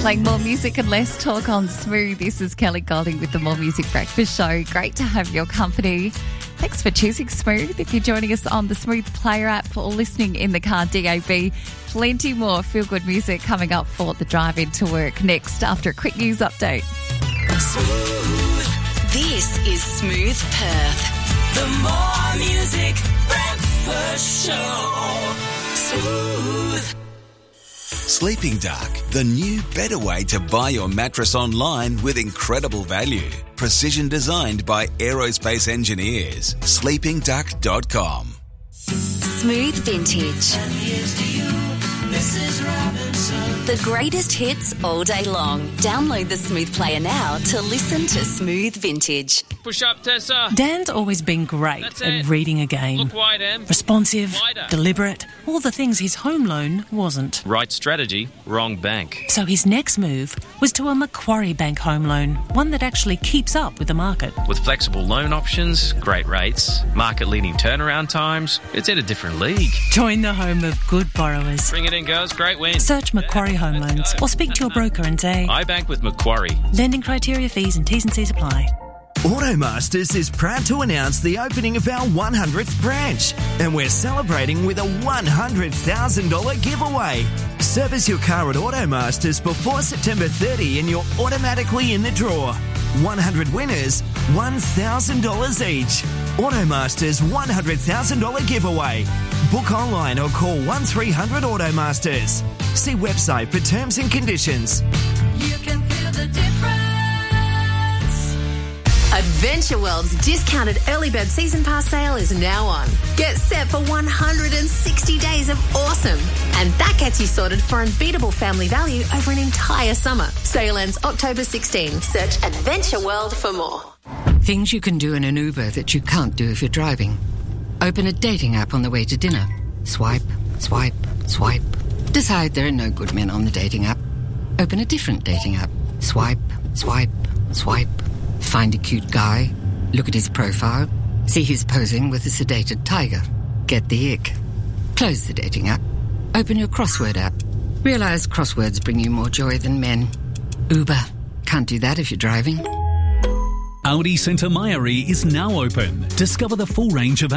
Playing more music and less talk on Smooth. This is Kelly Golding with the More Music Breakfast Show. Great to have your company. Thanks for choosing Smooth. If you're joining us on the Smooth Player app or listening in the car DAB, plenty more feel-good music coming up for the drive into work next after a quick news update. Smooth. This is Smooth Perth. The More Music Breakfast Show. Smooth. Sleeping Duck, the new, better way to buy your mattress online with incredible value. Precision designed by aerospace engineers. sleepingduck.com. Smooth Vintage. And here's to you, Mrs. Robinson. The greatest hits all day long. Download the Smooth Player now to listen to Smooth Vintage. Push up, Tessa. Dan's always been great That's at it. reading a game. Look wide, Em. Responsive, Wider. deliberate, all the things his home loan wasn't. Right strategy, wrong bank. So his next move was to a Macquarie Bank home loan, one that actually keeps up with the market. With flexible loan options, great rates, market-leading turnaround times, it's in a different league. Join the home of good borrowers. Bring it in, girls. Great win. Search Macquarie Home Loans or speak to your broker and say, I bank with Macquarie. lending criteria, fees and T's and C's apply. Automasters is proud to announce the opening of our 100th branch, and we're celebrating with a $100,000 giveaway. Service your car at Automasters before September 30 and you're automatically in the draw. 100 winners, $1,000 each. Automasters $100,000 giveaway. Book online or call 1300 Automasters. See website for terms and conditions. You can feel the difference. Adventure World's discounted early bird season pass sale is now on. Get set for 160 days of awesome. And that gets you sorted for unbeatable family value over an entire summer. Sale ends October 16. Search Adventure World for more. Things you can do in an Uber that you can't do if you're driving. Open a dating app on the way to dinner. Swipe, swipe, swipe. Decide there are no good men on the dating app. Open a different dating app. Swipe, swipe, swipe. Find a cute guy. Look at his profile. See he's posing with a sedated tiger. Get the ick. Close the dating app. Open your crossword app. Realize crosswords bring you more joy than men. Uber. Can't do that if you're driving. Audi Centre Mairie is now open. Discover the full range of